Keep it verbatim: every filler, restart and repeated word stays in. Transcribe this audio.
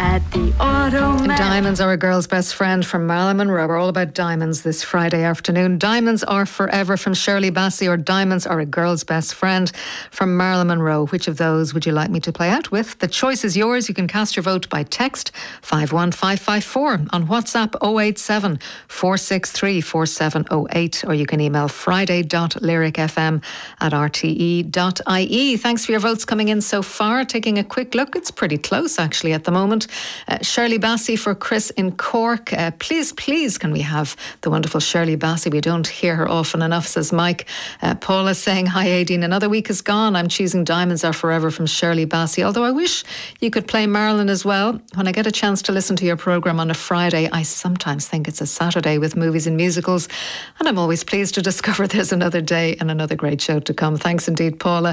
at the Automat. Diamonds are a girl's best friend from Marilyn Monroe. We're all about diamonds this Friday afternoon. Diamonds are forever from Shirley Bassey, or diamonds are a girl's best friend from Marilyn Monroe. Which of those would you like me to play out with? The choice is yours. You can cast your vote by text five one five five four, on WhatsApp oh eight seven, four six three, four seven oh eight, or you can email friday dot lyric f m at r t e dot i e. Thanks for your votes coming in so far. Taking a quick look, it's pretty close actually at the moment. Uh, Shirley Bassey for Chris in Cork. Uh, please, please, can we have the wonderful Shirley Bassey? We don't hear her often enough, says Mike. Uh, Paula saying, hi Aideen, another week is gone. I'm choosing Diamonds Are Forever from Shirley Bassey. Although I wish you could play Marilyn as well. When I get a chance to listen to your programme on a Friday, I sometimes think it's a Saturday with movies and musicals. And I'm always pleased to discover there's another day and another great show to come. Thanks indeed, Paula.